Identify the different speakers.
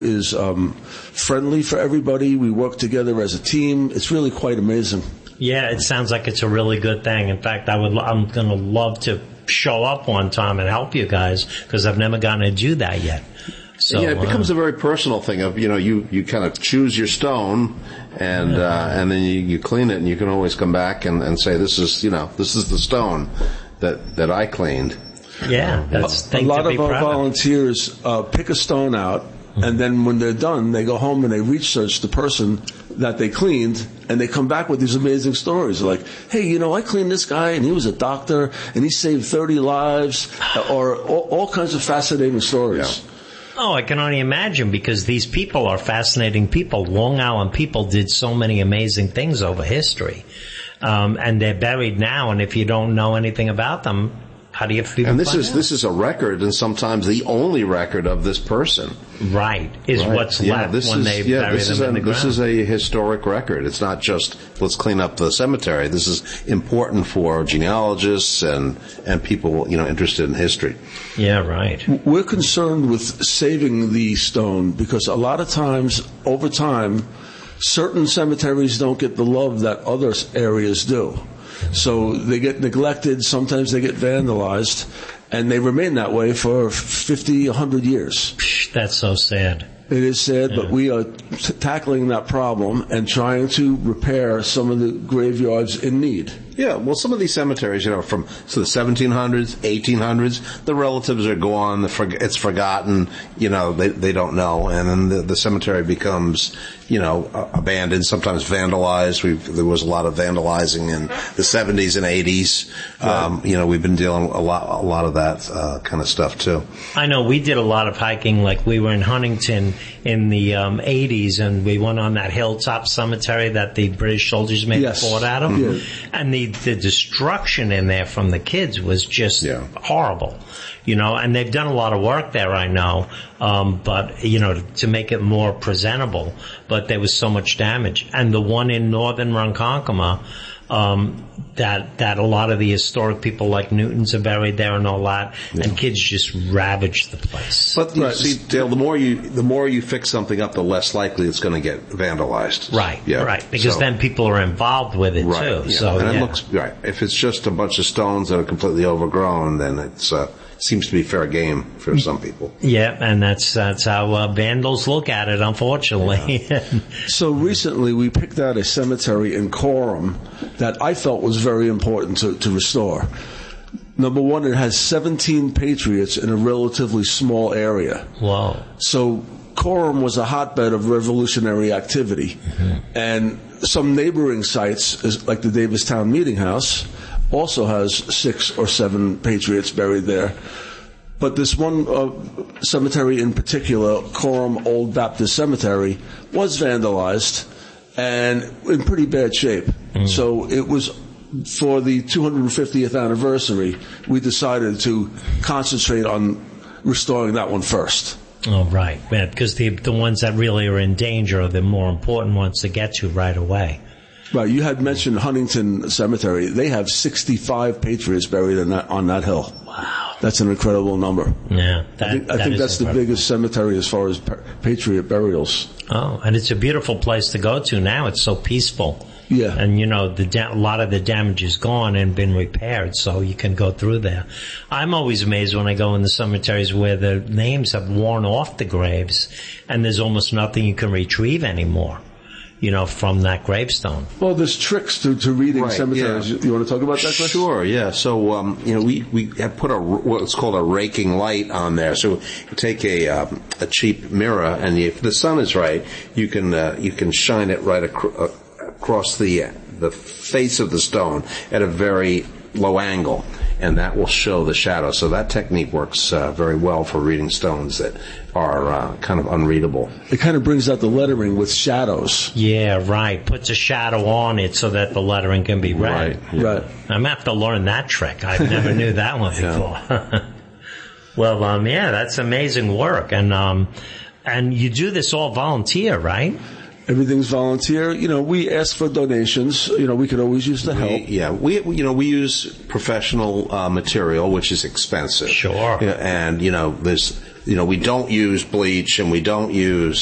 Speaker 1: is friendly for everybody. We work together as a team. It's really quite amazing.
Speaker 2: Yeah, it sounds like it's a really good thing. In fact, I'm going to love to show up one time and help you guys, because I've never gotten to do that yet. So,
Speaker 3: yeah, it becomes a very personal thing of, you kind of choose your stone and then you clean it, and you can always come back and say, this is the stone that I cleaned.
Speaker 2: Yeah, that's
Speaker 1: a lot of our volunteers pick a stone out, and then when they're done, they go home and they research the person that they cleaned, and they come back with these amazing stories. Like, hey, I cleaned this guy, and he was a doctor, and he saved 30 lives, or all kinds of fascinating stories.
Speaker 3: Yeah.
Speaker 2: Oh, I can only imagine, because these people are fascinating people. Long Island people did so many amazing things over history. And they're buried now, and if you don't know anything about them, how do you feel?
Speaker 3: And this is a record, and sometimes the only record of this person.
Speaker 2: Right, what's left when they bury them in the ground.
Speaker 3: This is a historic record. It's not just, let's clean up the cemetery. This is important for genealogists and people, interested in history.
Speaker 2: Yeah, right.
Speaker 1: We're concerned with saving the stone, because a lot of times, over time, certain cemeteries don't get the love that other areas do. So they get neglected, sometimes they get vandalized, and they remain that way for 50, 100 years.
Speaker 2: That's so sad.
Speaker 1: It is sad, but we are tackling that problem and trying to repair some of the graveyards in need.
Speaker 3: Yeah, well, some of these cemeteries, from the 1700s, 1800s, the relatives are gone, it's forgotten, they don't know, and then the cemetery becomes, abandoned, sometimes vandalized. There was a lot of vandalizing in the 70s and 80s. Right. We've been dealing with a lot of that kind of stuff too.
Speaker 2: I know we did a lot of hiking, like we were in Huntington in the 80s, and we went on that hilltop cemetery that the British soldiers made a fort out of. Yeah. And the destruction in there from the kids was just horrible, and they've done a lot of work there, I know, but, to make it more presentable, but there was so much damage. And the one in northern Ronkonkoma, that a lot of the historic people like Newtons are buried there and all that, and kids just ravaged the place.
Speaker 3: But see, Dale, the more you fix something up, the less likely it's going to get vandalized.
Speaker 2: Right, right, because then people are involved with it too.
Speaker 3: Yeah.
Speaker 2: So,
Speaker 3: and it looks right. If it's just a bunch of stones that are completely overgrown, then it's seems to be fair game for some people.
Speaker 2: Yeah, and that's how vandals look at it, unfortunately.
Speaker 1: Yeah. So recently we picked out a cemetery in Coram that I felt was very important to restore. Number one, it has 17 patriots in a relatively small area.
Speaker 2: Wow. So
Speaker 1: Coram was a hotbed of revolutionary activity. Mm-hmm. And some neighboring sites, like the Davistown Meeting House, also has 6 or 7 patriots buried there. But this one cemetery in particular, Coram Old Baptist Cemetery, was vandalized and in pretty bad shape. Mm. So it was, for the 250th anniversary, we decided to concentrate on restoring that one first.
Speaker 2: Oh, right. Yeah, because the ones that really are in danger are the more important ones to get to right away.
Speaker 1: Right, you had mentioned Huntington Cemetery. They have 65 patriots buried on that hill.
Speaker 2: Wow.
Speaker 1: That's an incredible number.
Speaker 2: Yeah,
Speaker 1: I think that's the biggest cemetery as far as patriot burials.
Speaker 2: Oh, and it's a beautiful place to go to now. It's so peaceful.
Speaker 1: Yeah.
Speaker 2: And, a lot of the damage is gone and been repaired, so you can go through there. I'm always amazed when I go in the cemeteries where the names have worn off the graves, and there's almost nothing you can retrieve anymore, from that gravestone.
Speaker 1: Well, there's tricks to reading cemeteries. Yeah. You want to talk about that, Chris?
Speaker 3: Sure, yeah. So, we have put what's called a raking light on there. So you take a cheap mirror, and if the sun is right, you can shine it right across the face of the stone at a very low angle, and that will show the shadow. So that technique works very well for reading stones that are kind of unreadable.
Speaker 1: It kind of brings out the lettering with shadows.
Speaker 2: Yeah, right. Puts a shadow on it so that the lettering can be read.
Speaker 1: Right. Yeah. Right.
Speaker 2: I'm going to have to learn that trick. I never knew that one before. Well, that's amazing work. And you do this all volunteer, right?
Speaker 1: Everything's volunteer. We ask for donations. We could always use the help.
Speaker 3: We use professional material, which is expensive.
Speaker 2: Sure.
Speaker 3: And there's we don't use bleach and we don't use